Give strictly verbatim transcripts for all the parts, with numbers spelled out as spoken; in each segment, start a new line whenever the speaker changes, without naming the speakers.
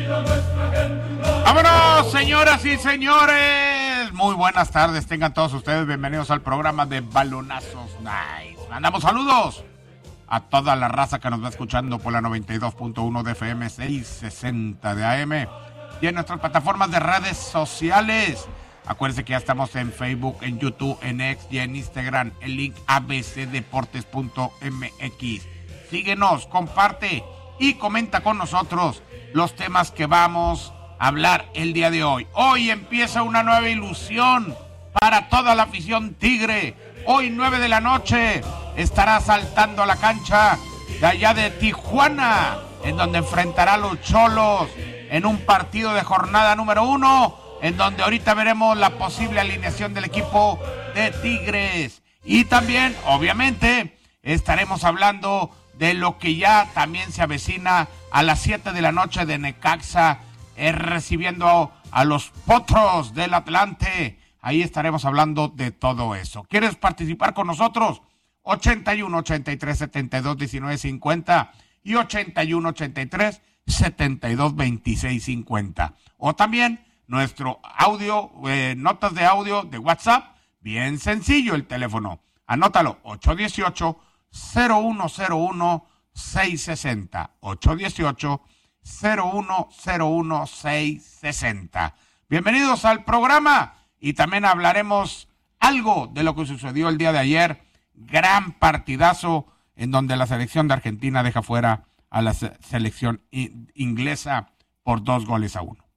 ¡Vámonos, señoras y señores! Muy buenas tardes, tengan todos ustedes bienvenidos al programa de Balonazos Nice. Mandamos saludos a toda la raza que nos va escuchando por la noventa y dos punto uno de F M, seiscientos sesenta de A M y en nuestras plataformas de redes sociales. Acuérdense que ya estamos en Facebook, en YouTube, en X y en Instagram. El link a b c deportes punto m x. Síguenos, comparte y comenta con nosotros los temas que vamos a hablar el día de hoy. Hoy empieza una nueva ilusión para toda la afición tigre. Hoy nueve de la noche estará saltando a la cancha de allá de Tijuana, en donde enfrentará a los Cholos en un partido de jornada número uno, en donde ahorita veremos la posible alineación del equipo de Tigres. Y también, obviamente, estaremos hablando de lo que ya también se avecina a las siete de la noche de Necaxa, eh, recibiendo a los Potros del Atlante. Ahí estaremos hablando de todo eso. ¿Quieres participar con nosotros? ochenta y uno, ochenta y tres, setenta y dos, diecinueve, cincuenta y ochenta y uno, ochenta y tres, setenta y dos, veintiséis, cincuenta. O también nuestro audio, eh, notas de audio de WhatsApp, bien sencillo el teléfono. Anótalo, ocho uno ocho, cero uno cero uno, seis seis cero. ocho uno ocho, cero uno cero uno, seis seis cero. Bienvenidos al programa y también hablaremos algo de lo que sucedió el día de ayer. Gran partidazo en donde la selección de Argentina deja fuera a la se- selección in- inglesa por dos goles a uno.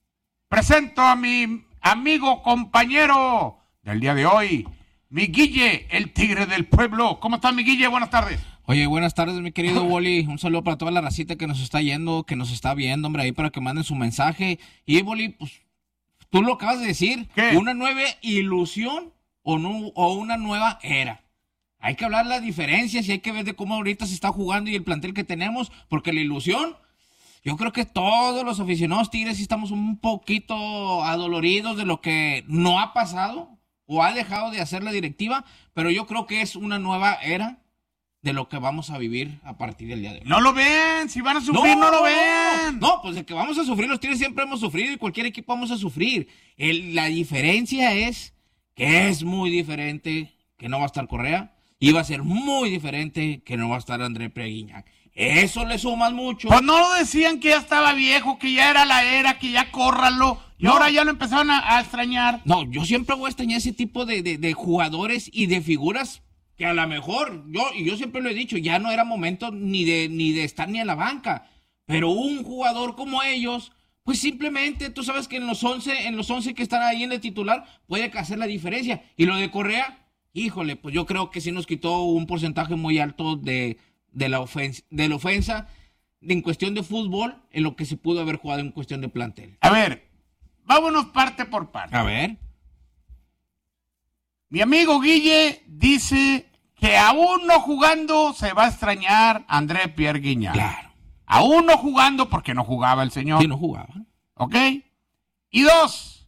Presento a mi amigo compañero del día de hoy, mi Guille, el tigre del pueblo. ¿Cómo estás, mi Guille? Buenas tardes.
Oye, buenas tardes, mi querido Boli. Un saludo para toda la racita que nos está yendo, que nos está viendo, hombre, ahí para que manden su mensaje. Y, Boli, pues, tú lo acabas de decir.
¿Qué?
¿Una nueva ilusión o, no, o una nueva era? Hay que hablar las diferencias y hay que ver de cómo ahorita se está jugando y el plantel que tenemos, porque la ilusión, yo creo que todos los aficionados tigres sí estamos un poquito adoloridos de lo que no ha pasado o ha dejado de hacer la directiva, pero yo creo que es una nueva era de lo que vamos a vivir a partir del día de hoy.
No lo ven, si van a sufrir, no, no lo ven.
No, pues de que vamos a sufrir, los Tigres siempre hemos sufrido y cualquier equipo vamos a sufrir. El, la diferencia es que es muy diferente que no va a estar Correa y va a ser muy diferente que no va a estar André Pierre Gignac. Eso le sumas mucho.
Pues no lo decían que ya estaba viejo, que ya era la era, que ya córralo. Y
No.
ahora ya lo empezaron a, a extrañar.
No, yo siempre voy a extrañar ese tipo de, de, de jugadores y de figuras que a lo mejor, yo, y yo siempre lo he dicho, ya no era momento ni de, ni de estar ni en la banca. Pero un jugador como ellos, pues simplemente, tú sabes que en los once, en los once que están ahí en el titular, puede hacer la diferencia. Y lo de Correa, híjole, pues yo creo que sí nos quitó un porcentaje muy alto de, de la ofensa, de la ofensa en cuestión de fútbol, en lo que se pudo haber jugado en cuestión de plantel.
A ver, vámonos parte por parte.
A ver.
Mi amigo Guille dice que aún no jugando se va a extrañar André Pierre Gignac.
Claro.
Aún no jugando porque no jugaba el señor.
Sí, no jugaba.
¿Ok? Y dos,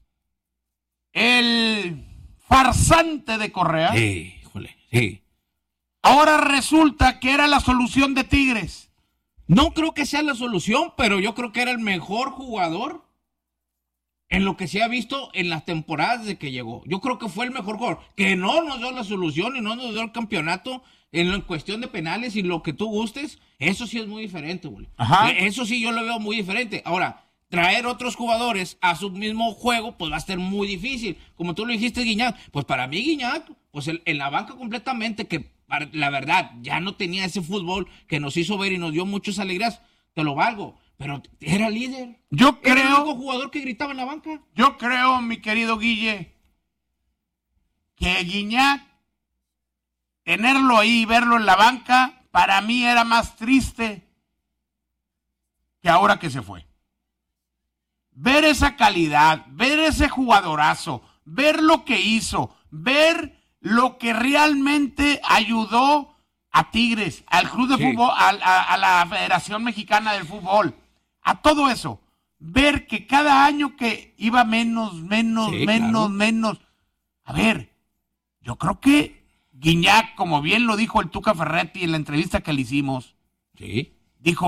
el farsante de Correa.
Sí, híjole, sí.
Ahora resulta que era la solución de Tigres.
No creo que sea la solución, pero yo creo que era el mejor jugador en lo que se ha visto en las temporadas desde que llegó. Yo creo que fue el mejor jugador. Que no nos dio la solución y no nos dio el campeonato en, en cuestión de penales y lo que tú gustes, eso sí es muy diferente, güey.
Ajá.
Eso sí yo lo veo muy diferente. Ahora, traer otros jugadores a su mismo juego, pues va a ser muy difícil. Como tú lo dijiste, Gignac, pues para mí Gignac, pues en, en la banca completamente, que para, la verdad ya no tenía ese fútbol que nos hizo ver y nos dio muchas alegrías, te lo valgo. Pero era líder.
Yo
Era el
creo,
único jugador que gritaba en la banca.
yo creo, mi querido Guille, que Gignac, tenerlo ahí y verlo en la banca, para mí era más triste que ahora que se fue. Ver esa calidad, ver ese jugadorazo, ver lo que hizo, ver lo que realmente ayudó a Tigres, al club de
Sí.
fútbol, a, a, a la Federación Mexicana del Fútbol, a todo eso. Ver que cada año que iba menos, menos,
Sí,
menos,
claro.
menos. A ver, yo creo que Gignac, como bien lo dijo el Tuca Ferretti en la entrevista que le hicimos,
Sí.
dijo,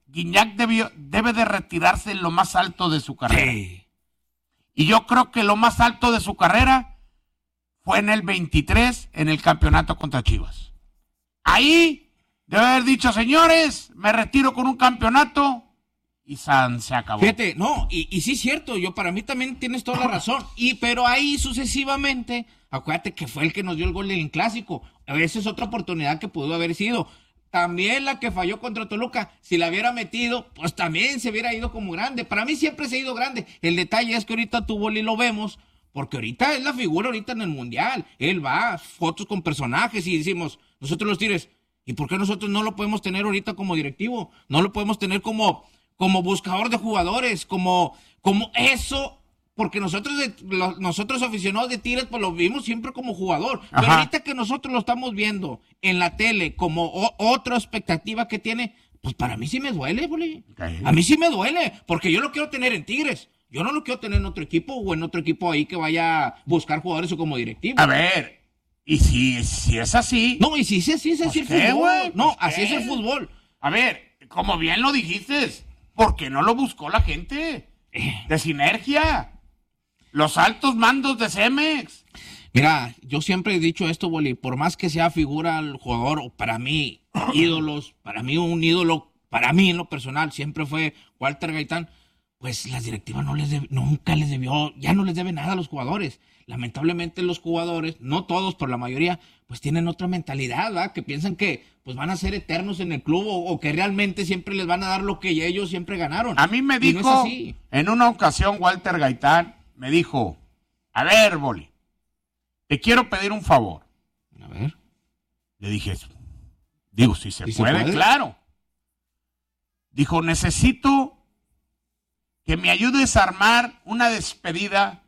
Guiñac debió, debe de retirarse en lo más alto de su carrera.
Sí.
Y yo creo que lo más alto de su carrera fue en el veintitrés, en el campeonato contra Chivas. Ahí debe haber dicho, señores, me retiro con un campeonato y san, se acabó.
Fíjate, no, y, y sí es cierto, yo para mí también tienes toda la razón, y pero ahí sucesivamente, acuérdate que fue el que nos dio el gol en el clásico, esa es otra oportunidad que pudo haber sido. También la que falló contra Toluca, si la hubiera metido, pues también se hubiera ido como grande. Para mí siempre se ha ido grande. El detalle es que ahorita tu Boli lo vemos, porque ahorita es la figura ahorita en el Mundial. Él va, fotos con personajes y decimos, nosotros los Tigres, ¿y por qué nosotros no lo podemos tener ahorita como directivo? No lo podemos tener como, como buscador de jugadores, como, como eso... Porque nosotros, los, nosotros aficionados de Tigres, pues lo vimos siempre como jugador. Ajá. Pero ahorita que nosotros lo estamos viendo en la tele como o, otra expectativa que tiene, pues para mí sí me duele, Boli. Okay. A mí sí me duele, porque yo lo quiero tener en Tigres. Yo no lo quiero tener en otro equipo o en otro equipo ahí que vaya a buscar jugadores o como directivo.
A ver, y si, si es así...
No, y si es así, es así el fútbol. Wey, no, pues así ¿qué? Es el fútbol.
A ver, como bien lo dijiste, ¿por qué no lo buscó la gente? De Sinergia. Los altos mandos de Cemex.
Mira, yo siempre he dicho esto, Boli, por más que sea figura el jugador, o para mí, ídolos, para mí un ídolo, para mí en lo personal, siempre fue Walter Gaitán, pues las directivas no les debe, nunca les debió, ya no les debe nada a los jugadores. Lamentablemente los jugadores, no todos, pero la mayoría, pues tienen otra mentalidad, ¿verdad? Que piensan que pues van a ser eternos en el club o, o que realmente siempre les van a dar lo que ellos siempre ganaron.
A mí me dijo,
no es así.
En una ocasión Walter Gaitán, me dijo, a ver, Boli, te quiero pedir un favor.
A ver.
Le dije, digo, si se,
¿Sí
puede,
se puede,
claro. Dijo, necesito que me ayudes a armar una despedida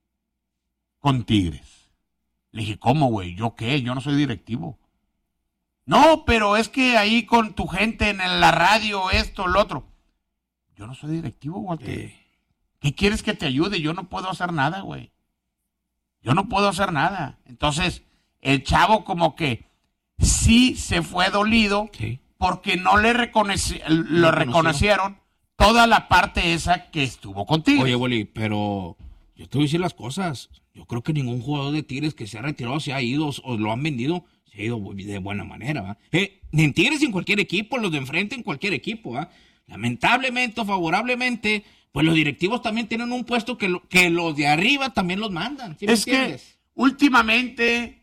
con Tigres. Le dije, ¿cómo, güey? ¿Yo qué? Yo no soy directivo. No, pero es que ahí con tu gente en la radio, esto, lo otro. Yo no soy directivo, Walter. Eh. ¿Qué quieres que te ayude? Yo no puedo hacer nada, güey. Yo no puedo hacer nada. Entonces, el chavo como que sí se fue dolido sí. porque no le reconoci- lo reconocieron toda la parte esa que estuvo contigo.
Oye, Boli, pero yo te voy a decir las cosas. Yo creo que ningún jugador de Tigres que se ha retirado, se ha ido o lo han vendido, se ha ido de buena manera, ¿va? Eh, en Tigres en cualquier equipo, los de enfrente en cualquier equipo, ¿va? Lamentablemente o favorablemente... Pues los directivos también tienen un puesto que, lo, que los de arriba también los mandan. ¿Sí
es que últimamente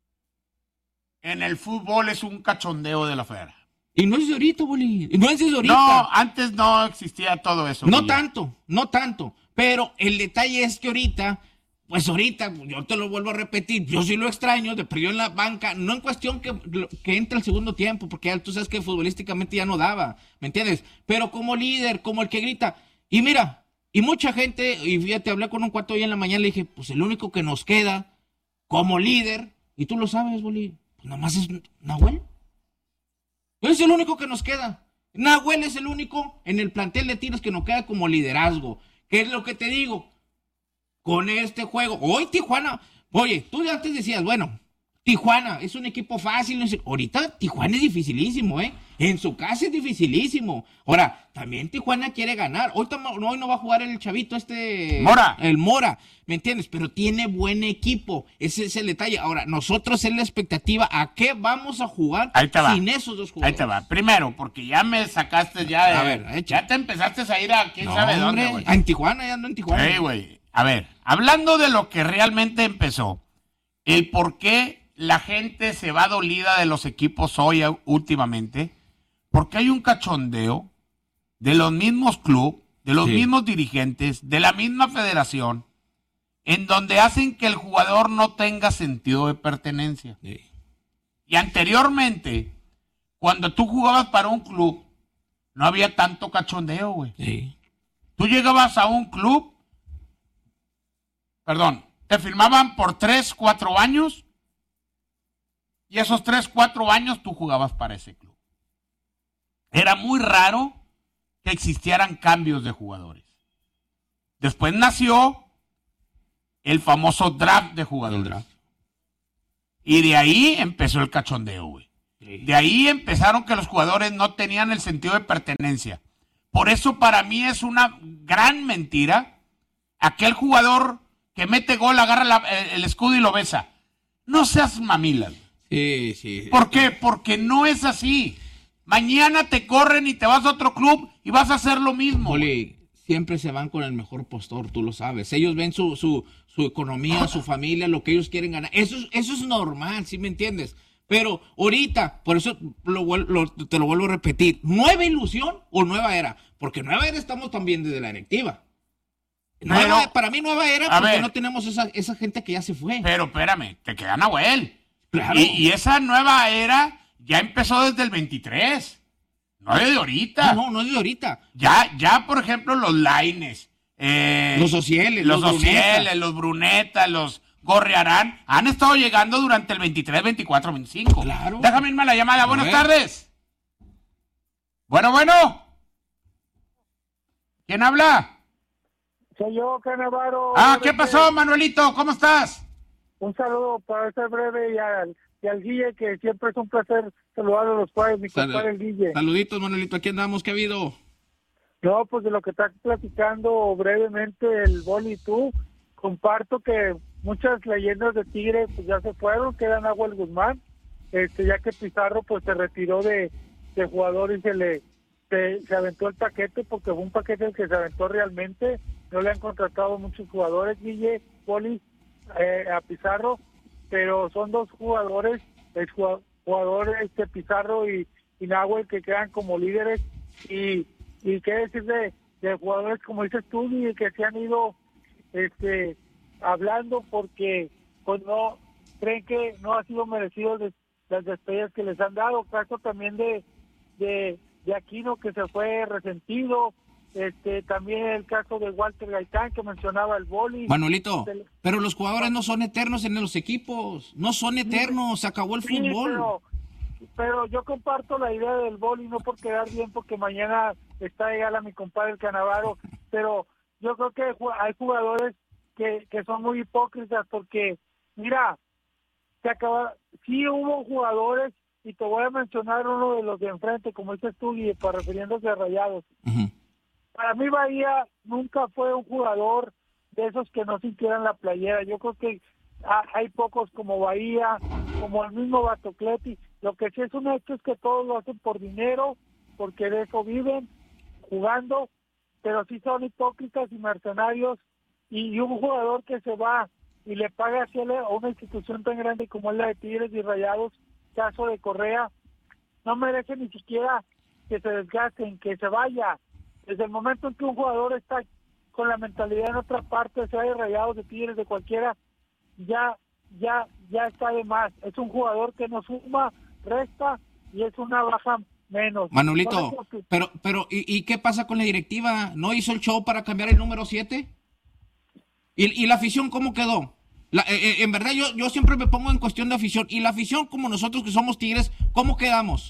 en el fútbol es un cachondeo de la fera.
Y no es de ahorita, Boli. No es de ahorita.
No, antes no existía todo eso.
No tanto, no tanto. Pero el detalle es que ahorita, pues ahorita, yo te lo vuelvo a repetir, yo sí lo extraño, de perdió en la banca, no en cuestión que, que entre el segundo tiempo, porque ya tú sabes que futbolísticamente ya no daba, ¿me entiendes? Pero como líder, como el que grita... Y mira, y mucha gente, y fíjate, hablé con un cuarto hoy en la mañana, le dije, pues el único que nos queda como líder, y tú lo sabes, Boli, pues nada más es Nahuel. Es el único que nos queda. Nahuel es el único en el plantel de Tigres que nos queda como liderazgo. ¿Qué es lo que te digo? Con este juego, hoy Tijuana, oye, tú antes decías, bueno, Tijuana es un equipo fácil, no sé. Ahorita Tijuana es dificilísimo, ¿eh? En su casa es dificilísimo. Ahora, también Tijuana quiere ganar. Hoy, no, hoy no va a jugar el chavito este...
Mora.
El Mora, ¿me entiendes? Pero tiene buen equipo. Ese es el detalle. Ahora, nosotros en la expectativa, ¿a qué vamos a jugar
Ahí te va.
sin esos dos jugadores?
Ahí te va. Primero, porque ya me sacaste ya de...
A ver, echa.
Ya te empezaste a ir a quién
no,
sabe
hombre,
dónde, güey.
En Tijuana, ya ando en Tijuana.
Sí, güey. A ver, hablando de lo que realmente empezó, el por qué la gente se va dolida de los equipos hoy últimamente, porque hay un cachondeo de los mismos clubes, de los sí. mismos dirigentes, de la misma federación, en donde hacen que el jugador no tenga sentido de pertenencia.
Sí.
Y anteriormente, cuando tú jugabas para un club, no había tanto cachondeo, güey.
Sí.
Tú llegabas a un club, perdón, te firmaban por tres, cuatro años, y esos tres, cuatro años tú jugabas para ese club. Era muy raro que existieran cambios de jugadores. Después nació el famoso draft de jugadores.
Draft.
Y de ahí empezó el cachondeo, güey. Sí. De ahí empezaron que los jugadores no tenían el sentido de pertenencia. Por eso para mí es una gran mentira aquel jugador que mete gol, agarra la, el escudo y lo besa. No seas mamilas.
Sí, sí.
¿Por qué? Porque no es así. Mañana te corren y te vas a otro club y vas a hacer lo mismo.
Oli, siempre se van con el mejor postor, tú lo sabes. Ellos ven su, su, su economía, su familia, lo que ellos quieren ganar. Eso, eso es normal, ¿sí me entiendes? Pero ahorita, por eso lo, lo, te lo vuelvo a repetir, ¿nueva ilusión o nueva era? Porque nueva era estamos también desde la directiva. Nueva, pero, para mí nueva era porque ver, no tenemos esa, esa gente que ya se fue.
Pero espérame, te queda Nahuel. Claro. Y, y esa nueva era ya empezó desde el veintitrés. No es de ahorita.
No, no, no es de ahorita.
Ya, ya por ejemplo, los Laines. Eh,
los Ocieles.
Los, los Ocieles, los Bruneta, los Gorriarán. Han estado llegando durante el veintitrés, veinticuatro, veinticinco.
Claro.
Déjame irme a la llamada. A Buenas ver. tardes. Bueno, bueno. ¿Quién habla?
Soy yo, Canavaro.
Ah, ¿qué pasó, Manuelito? ¿Cómo estás?
Un saludo para ser breve y al, y al Guille, que siempre es un placer saludar a los padres, mi
Sal
compadre el Guille.
Saluditos, Manuelito, aquí andamos, ¿qué ha habido?
No, pues de lo que estás platicando brevemente el Boli y tú, comparto que muchas leyendas de Tigres pues ya se fueron, quedan Nahuel Guzmán, este, ya que Pizarro pues se retiró de, de jugador y se le se, se aventó el paquete, porque fue un paquete el que se aventó realmente. No le han contratado muchos jugadores, Guille, Boli, eh, a Pizarro, pero son dos jugadores, el jugador este Pizarro y, y Nahuel, que quedan como líderes, y, y qué decir de, de jugadores como dices tú, y que se han ido este hablando porque pues no creen que no ha sido merecido de, las despedidas que les han dado. Caso también de, de, de Aquino, que se fue resentido. Este, también el caso de Walter Gaitán, que mencionaba el Boli.
Manuelito, pero los jugadores no son eternos en los equipos, no son eternos, se acabó el
sí,
fútbol.
Pero, pero yo comparto la idea del Boli, no por quedar bien, porque mañana está igual a mi compadre el Canavaro, pero yo creo que hay jugadores que, que son muy hipócritas, porque, mira, se acaba, sí hubo jugadores, y te voy a mencionar uno de los de enfrente, como dices tú, y para refiriéndose a Rayados. Uh-huh. Para mí Bahía nunca fue un jugador de esos que no sintieran la playera. Yo creo que hay pocos como Bahía, como el mismo Batocleti. Lo que sí es un hecho es que todos lo hacen por dinero, porque de eso viven, jugando, pero sí son hipócritas y mercenarios. Y, y un jugador que se va y le paga a una institución tan grande como es la de Tigres y Rayados, caso de Correa, no merece ni siquiera que se desgasten, que se vaya. Desde el momento en que un jugador está con la mentalidad en otra parte, sea de Rayados, de Tigres, de cualquiera, ya ya ya está de más. Es un jugador que no suma, resta y es una baja menos.
Manuelito, que... pero pero ¿y, ¿y qué pasa con la directiva? ¿No hizo el show para cambiar el número siete? ¿Y, y la afición cómo quedó? La, eh, en verdad yo, yo siempre me pongo en cuestión de afición. ¿Y la afición, como nosotros que somos Tigres, cómo quedamos?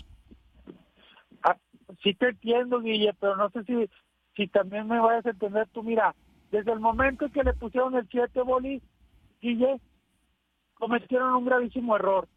Sí te entiendo, Guille, pero no sé si si también me vayas a entender tú. Mira, desde el momento en que le pusieron el siete, Boli, Guille, cometieron un gravísimo error.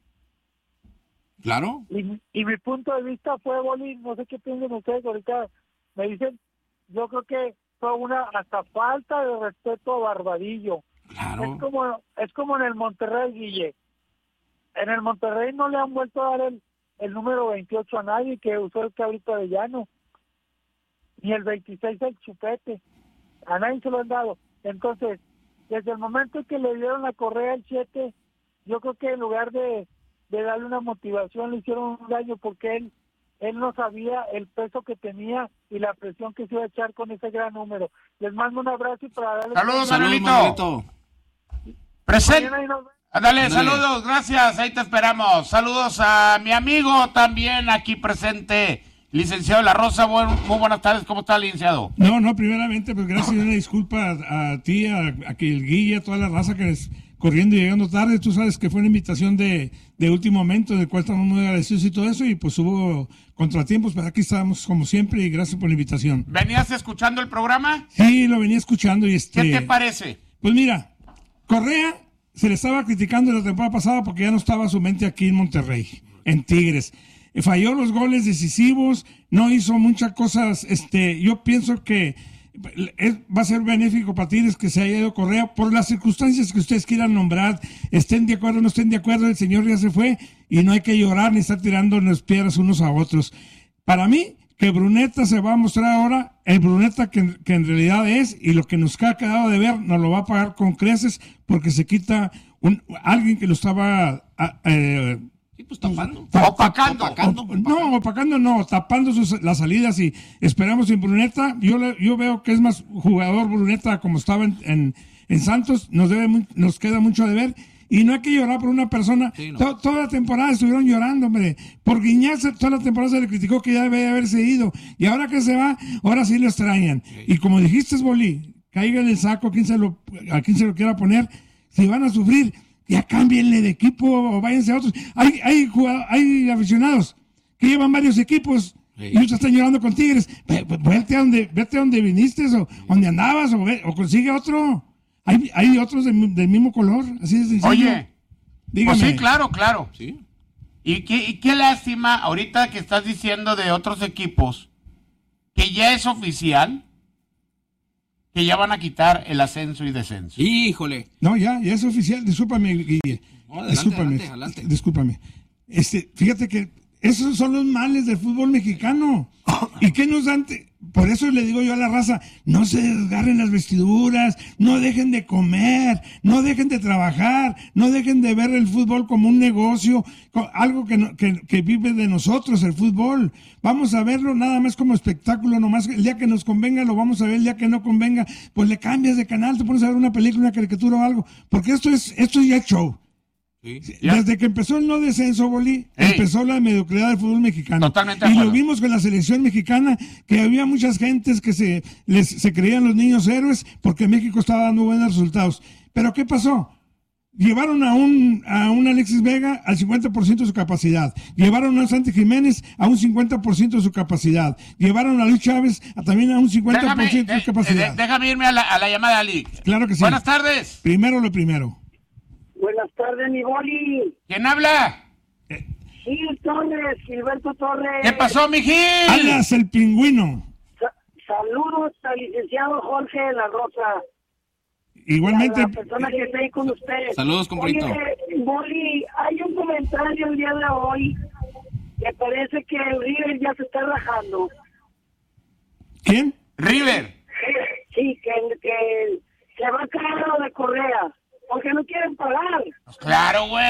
Claro.
Y, y mi punto de vista fue, Boli, no sé qué piensan ustedes, ahorita me dicen, yo creo que fue una hasta falta de respeto a Barbadillo.
Claro.
Es como, es como en el Monterrey, Guille. En el Monterrey no le han vuelto a dar el el número veintiocho a nadie, que usó el Cabrito Arellano, ni el veintiséis el Chupete, a nadie se lo han dado. Entonces, desde el momento en que le dieron la Correa el siete, yo creo que en lugar de, de darle una motivación, le hicieron un daño, porque él él no sabía el peso que tenía y la presión que se iba a echar con ese gran número. Les mando un abrazo y para darles...
¡Saludos, Manuelito! Presente. Dale, saludos, gracias, ahí te esperamos. Saludos a mi amigo también aquí presente, licenciado La Rosa. Buen, muy buenas tardes, ¿cómo está, licenciado?
No, no, primeramente, pues gracias y una disculpa a, a ti, a, a que el Guille, a toda la raza que es corriendo y llegando tarde. Tú sabes que fue una invitación de, de último momento, del cual estamos muy agradecidos y todo eso, y pues hubo contratiempos, pero aquí estábamos como siempre y gracias por la invitación.
¿Venías escuchando el programa?
Sí, lo venía escuchando y este...
¿Qué te parece?
Pues mira, Correa se le estaba criticando la temporada pasada porque ya no estaba su mente aquí en Monterrey, en Tigres. falló los goles decisivos, no hizo muchas cosas. Este, yo pienso que es, va a ser benéfico para Tigres que se haya ido Correa por las circunstancias que ustedes quieran nombrar, estén de acuerdo o no estén de acuerdo, el señor ya se fue y no hay que llorar ni estar tirando las piedras unos a otros. Para mí, que Bruneta se va a mostrar ahora, el Bruneta que, que en realidad es, y lo que nos ha quedado de ver nos lo va a pagar con creces porque se quita un, alguien que lo estaba... Eh,
sí, pues tapando.
Opacando.
Opacando.
O, no, opacando no, tapando sus, las salidas y esperamos en Bruneta. Yo, yo veo que es más jugador Bruneta como estaba en, en, en Santos, nos, debe, nos queda mucho de ver. Y no hay que llorar por una persona. Sí, no. to, toda la temporada estuvieron llorando, hombre. Por Guiñac toda la temporada se le criticó que ya debe haberse ido. Y ahora que se va, ahora sí lo extrañan. Sí. Y como dijiste, Bolí, caiga en el saco a quien se lo, a quien se lo quiera poner. Si van a sufrir, ya cámbienle de equipo o váyanse a otros. Hay, hay, hay aficionados que llevan varios equipos. Sí. Y ellos están llorando con Tigres. Vete a donde, vete a donde viniste o sí. donde andabas o, ve, o consigue otro. Hay, hay otros de, del mismo color, así de sencillo.
Oye, dígame. Pues sí, claro, claro. ¿Sí? Y, qué, y qué lástima, ahorita que estás diciendo de otros equipos, que ya es oficial, que ya van a quitar el ascenso y descenso.
Híjole.
No, ya, ya es oficial, discúlpame, Guille.
No, adelante,
discúlpame,
adelante, adelante.
discúlpame. Este, fíjate que esos son los males del fútbol mexicano. ¿Y qué nos dan? Por eso le digo yo a la raza, no se desgarren las vestiduras, no dejen de comer, no dejen de trabajar, no dejen de ver el fútbol como un negocio, algo que, no, que, que vive de nosotros, el fútbol. Vamos a verlo nada más como espectáculo, nomás el día que nos convenga lo vamos a ver, el día que no convenga, pues le cambias de canal, te pones a ver una película, una caricatura o algo, porque esto es, esto es ya show. Sí, desde que empezó el no descenso, Bolí, hey. empezó la mediocridad del fútbol mexicano.
Totalmente.
Y lo vimos con la selección mexicana, que había muchas gentes que se, les, se creían los niños héroes porque México estaba dando buenos resultados. Pero ¿qué pasó? Llevaron a un, a un Alexis Vega al cincuenta por ciento de su capacidad. Llevaron a un Santi Jiménez a un cincuenta por ciento de su capacidad. Llevaron a Luis Chávez a, también a un cincuenta por ciento déjame, de su capacidad.
De, déjame irme a la, a la llamada, Ali.
Claro que sí.
Buenas tardes.
Primero lo primero.
Buenas tardes, mi Boli.
¿Quién habla?
Gil Torres, Gilberto Torres.
¿Qué pasó, mi Gil?
Alas, el pingüino.
Sa saludos al licenciado Jorge de la Rosa.
Igualmente.
A la persona que está ahí con ustedes.
Saludos, compadrito.
Oye, Boli, hay un comentario el día de hoy que parece que el River ya se está rajando.
¿Quién?
River.
Sí, que, que se va a caer lo de Correa. Porque no quieren pagar.
Pues claro, güey.